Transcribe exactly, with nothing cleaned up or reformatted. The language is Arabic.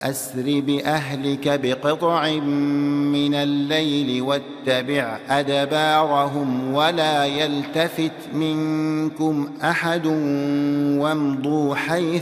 أسر بأهلك بقطع من الليل واتبع أدبارهم ولا يلتفت منكم أحد وامضوا حيث